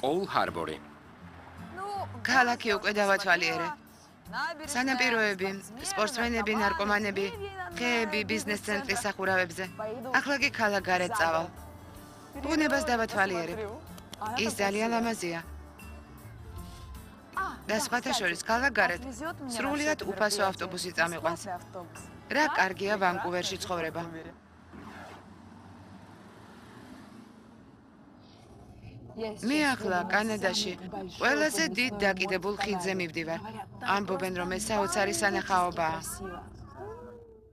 კოულ ჰარბორი. ქალაქი უკვე დავათვალიერე. სანაპიროები, სპორტსმენები, ნარკომანები, ხეები, ბიზნეს ცენტრის სახურავებზე. ახლა კი ქალაქ გარეთ წავალ. ბუნებას დავათვალიერებ. ის ძალიან ლამაზია. და სხვათა შორის ქალაქ გარეთ სრულიად უფასო ავტობუსი წამიყვანს. რა კარგია ვანკუვერში ცხოვრება. მე ახლა კანადაში ყველაზე დიდ დაკიდებულ ხიდზე მივდივარ. ამბობენ, რომ ეს საოცარი სანახაობაა.